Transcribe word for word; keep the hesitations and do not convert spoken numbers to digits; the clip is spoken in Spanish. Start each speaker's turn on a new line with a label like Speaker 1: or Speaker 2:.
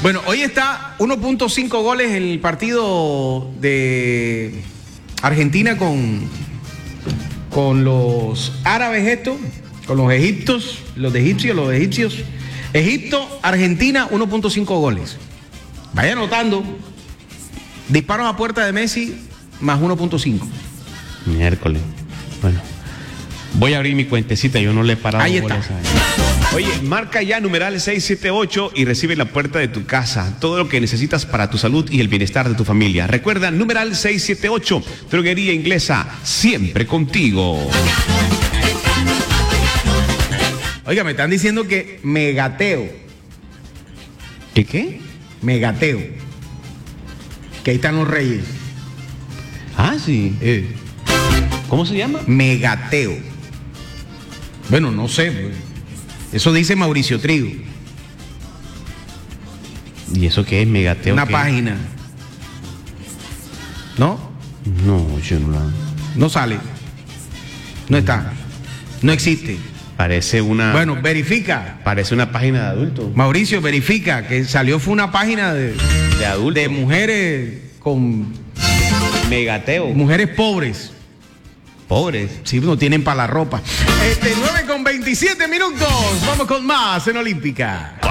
Speaker 1: Bueno, hoy está uno punto cinco goles el partido de Argentina con, con los árabes estos, con los egiptos, los de egipcios, los egipcios. Egipto, Argentina, uno punto cinco goles. Vaya anotando. Disparos a puerta de Messi, más uno punto cinco.
Speaker 2: Miércoles. Bueno, voy a abrir mi cuentecita, yo no le he parado.
Speaker 1: Ahí está.
Speaker 2: Oye, marca ya numeral seis siete ocho y recibe en la puerta de tu casa todo lo que necesitas para tu salud y el bienestar de tu familia. Recuerda, numeral seis siete ocho, Droguería Inglesa, siempre contigo.
Speaker 1: Oiga, me están diciendo que me gateo.
Speaker 2: ¿Qué qué?
Speaker 1: Me gateo. Que ahí están los reyes.
Speaker 2: Ah, sí.
Speaker 1: Eh.
Speaker 2: ¿Cómo se llama?
Speaker 1: Me gateo. Bueno, no sé, pues. Eso dice Mauricio Trigo.
Speaker 2: ¿Y eso qué es? Megateo.
Speaker 1: Una
Speaker 2: ¿qué?
Speaker 1: página. ¿No?
Speaker 2: No, yo no la.
Speaker 1: No sale. No está. No existe.
Speaker 2: Parece una.
Speaker 1: Bueno, verifica.
Speaker 2: Parece una página de adultos.
Speaker 1: Mauricio, verifica que salió fue una página de,
Speaker 2: De adultos.
Speaker 1: de mujeres con
Speaker 2: Megateo.
Speaker 1: mujeres pobres.
Speaker 2: Pobres.
Speaker 1: Sí, no tienen para la ropa. Este, nueve con veintisiete minutos. Vamos con más en Olímpica.